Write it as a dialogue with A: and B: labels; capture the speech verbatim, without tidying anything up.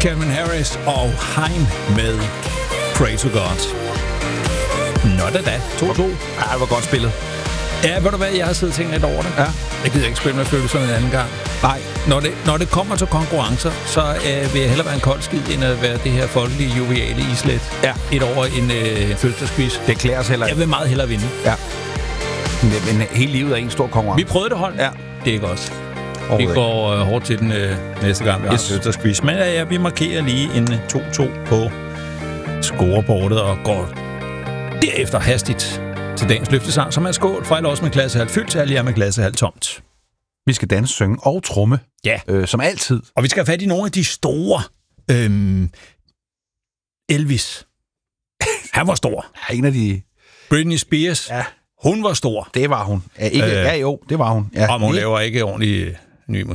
A: Calvin Harris og Hein med Pray to God. Nå da da, to to.
B: Ja, det var godt spillet.
A: Ja, ved du hvad, jeg har siddet og tænkt lidt over det.
B: Ja.
A: Jeg gider ikke spille med følelserne en anden gang.
B: Nej.
A: Når det, når det kommer til konkurrencer, så øh, vil jeg hellere være en kold skid, end at være det her folkelige, joviale islet.
B: Ja.
A: Et over en øh, fødselsdagsquiz.
B: Det klæder os heller ikke.
A: Jeg vil meget hellere vinde.
B: Ja. Men, men hele livet er en stor konkurrence.
A: Vi prøvede det, hold.
B: Ja.
A: Det er ikke os. Vi går øh, hårdt til den øh, næste gang, vi har
B: Yes.
A: en fødselsdagsquiz. Men ja, ja, vi markerer lige en to to på scorebordet og går derefter hastigt til dagens løftesang, som er skål. Fejl også med klassehalv fyldt til, alle jer med klassehalv tomt.
B: Vi skal danse, synge og tromme.
A: Ja.
B: Øh, som altid.
A: Og vi skal have fat i nogle af de store. Øhm, Elvis. Han var stor.
B: Ja, en af de...
A: Britney Spears.
B: Ja.
A: Hun var stor.
B: Det var hun. Ja, ikke,
A: Øh.
B: ja jo, det var hun. Ja.
A: Og hun laver ikke ordentlig ny musik.